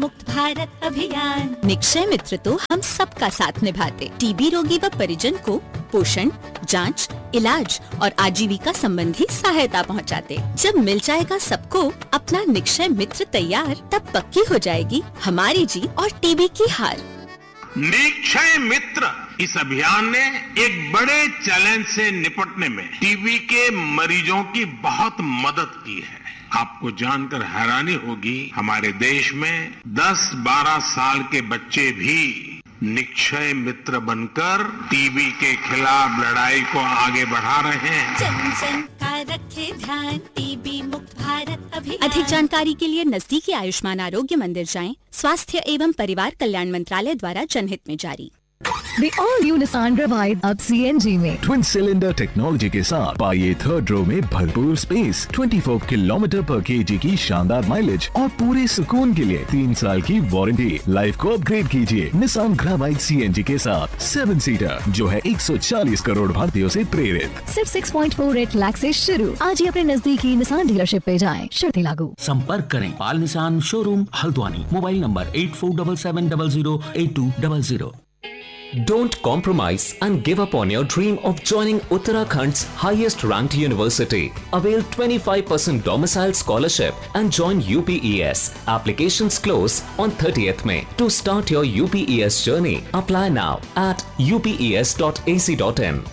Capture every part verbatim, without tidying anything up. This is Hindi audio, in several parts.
मुक्त भारत अभियान। निक्षय मित्र तो हम सबका साथ निभाते, टीबी रोगी व परिजन को पोषण, जांच, इलाज और आजीविका संबंधी सहायता पहुंचाते। जब मिल जाएगा सबको अपना निक्षय मित्र तैयार, तब पक्की हो जाएगी हमारी जीत और टीबी की हार। निक्षय मित्र इस अभियान ने एक बड़े चैलेंज से निपटने में टीबी के मरीजों की बहुत मदद की है। आपको जानकर हैरानी होगी, हमारे देश में दस बारह साल के बच्चे भी निक्षय मित्र बनकर टीबी के खिलाफ लड़ाई को आगे बढ़ा रहे हैं। जन जन का रखे ध्यान, टीबी मुक्त भारत अभियान। अधिक जानकारी के लिए नजदीकी आयुष्मान आरोग्य मंदिर जाएं। स्वास्थ्य एवं परिवार कल्याण मंत्रालय द्वारा जनहित में जारी। The all-new Nissan Revive अब सी एन जी में ट्विन सिलेंडर टेक्नोलॉजी के साथ पाइए थर्ड रो में भरपूर स्पेस, चौबीस किलोमीटर पर केजी की शानदार माइलेज और पूरे सुकून के लिए तीन साल की वारंटी। लाइफ को अपग्रेड कीजिए निसान ग्रेवाइट सी एन जी के साथ, सेवन सीटर जो है एक सौ चालीस करोड़ भारतीयों से प्रेरित। सिर्फ छह पॉइंट चार आठ लाख से शुरू। आज ही अपने नजदीकी निसान डीलरशिप पे जाएं, शर्तें लागू। संपर्क करें पाल Nissan showroom Haldwani, mobile number eight four seven seven double zero eight to double zero. Don't compromise and give up on your dream of joining Uttarakhand's highest ranked university. Avail twenty-five percent domicile scholarship and join U P E S. Applications close on thirtieth May. To start your U P E S journey, apply now at u p e s dot a c dot in.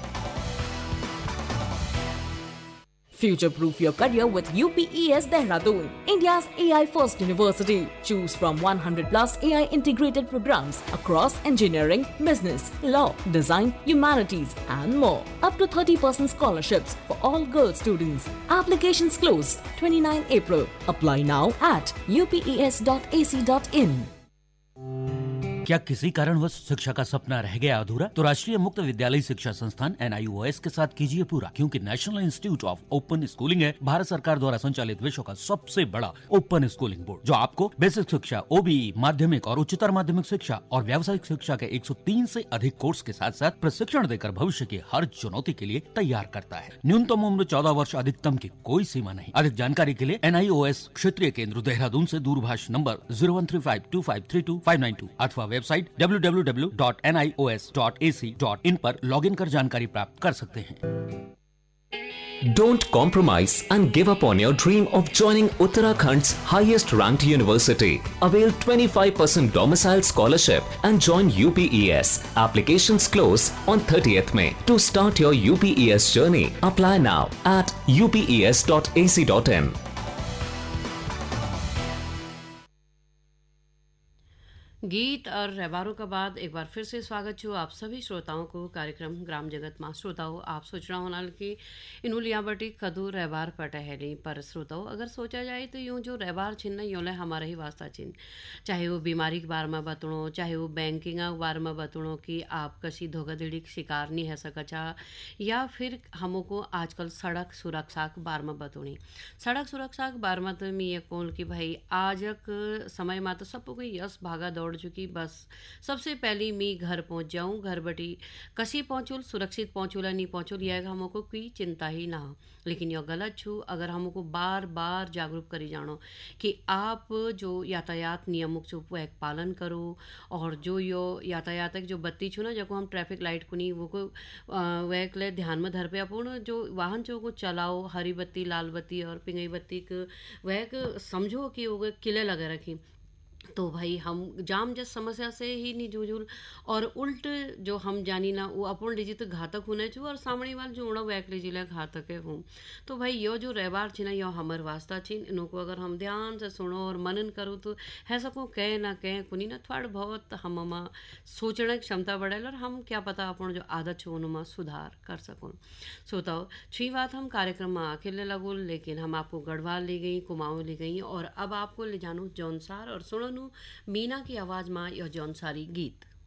Future-proof your career with U P E S Dehradun, India's A I first university. Choose from one hundred plus A I integrated programs across engineering, business, law, design, humanities and more. Up to thirty percent scholarships for all girl students. Applications closed twenty-ninth April. Apply now at u p e s dot a c dot in. क्या किसी कारणवश शिक्षा का सपना रह गया अधूरा? तो राष्ट्रीय मुक्त विद्यालय शिक्षा संस्थान एन आई ओ एस के साथ कीजिए पूरा, क्योंकि national institute of open schooling है भारत सरकार द्वारा संचालित विश्व का सबसे बड़ा ओपन स्कूलिंग बोर्ड, जो आपको बेसिक शिक्षा, ओ बी ई, माध्यमिक और उच्चतर माध्यमिक शिक्षा और व्यावसायिक शिक्षा के एक सौ तीन से अधिक कोर्स के साथ साथ प्रशिक्षण देकर भविष्य की हर चुनौती के लिए तैयार करता है। न्यूनतम उम्र चौदह वर्ष, अधिकतम की कोई सीमा नहीं। अधिक जानकारी के लिए एन आई ओ एस क्षेत्रीय केंद्र देहरादून से दूरभाष number zero one three five to five three to five nine to अथवा website W W W dot N I O S dot A C dot in पर लॉगिन कर जानकारी प्राप्त कर सकते हैं। Don't compromise and give up on your dream of joining Uttarakhand's highest ranked university. Avail twenty-five percent domicile scholarship and join U P E S. Applications close on thirtieth May. To start your U P E S journey, apply now at u p e s dot a c dot in. गीत और रहबारों का बाद एक बार फिर से स्वागत छू आप सभी श्रोताओं को कार्यक्रम ग्राम जगत मां। श्रोताओं, आप सोच रहा होना कि इनू लिया बटी कदू रहबार पटे है नहीं, पर श्रोताओं अगर सोचा जाए तो यूँ जो रहबार छिन्न यूँ ले हमारा ही वास्ता छिन्न, चाहे वो बीमारी के बारे में बतड़ो, चाहे वो बैंकिंग के बारे में बतड़ो कि आप कसी धोखाधड़ी के शिकार नहीं है सकचा, या फिर हमको आजकल सड़क सुरक्षा के बारे में बतौनी। सड़क सुरक्षा के बारे में तो मैं ये कहूँ कि भाई आजक समय में तो सबको यस भागा दौड़ चुकी, बस सबसे पहले मैं घर पहुंच जाऊं, घर बटी कसी पहुंचूल, सुरक्षित पहुंचूल नहीं पहुंचूल, यह हमको कोई चिंता ही ना हो। लेकिन यह गलत छू, अगर हमको बार बार जागरूक करी जानो कि आप जो यातायात नियमों का पालन करो, और जो यो यातायात जो बत्ती छू ना, जब हम ट्रैफिक लाइट को नहीं वो को वह के ध्यान में धर पे अपूर्ण जो वाहन जो को चलाओ, हरी बत्ती, लाल बत्ती और पिंगई बत्ती के वह समझो कि वो किले लगे रखी, तो भाई हम जाम जस समस्या से ही नहीं जूझूल। और उल्ट जो हम जानी ना वो अपन लीजिए तो घातक होने छू, और सामने वाले जो उड़ा वैक लीजिए घातक है हूँ। तो भाई यो जो रहबार छी ना यो हमर वास्ता छी, इनको अगर हम ध्यान से सुनो और मनन करो तो है सको कह ना कह कुनी ना थोड़ा बहुत हम सोचने की क्षमता बढ़ेल, और हम क्या पता अपन जो आदत छो उनमें सुधार कर सको। सोताओ छी बात हम कार्यक्रम में आखिर ले लगो, लेकिन हम आपको गढ़वाल ले गई, कुमाऊँ ले गई, और अब आपको ले जानो जौनसार और सुनो मीना की आवाज में यह जौनसारी गीत।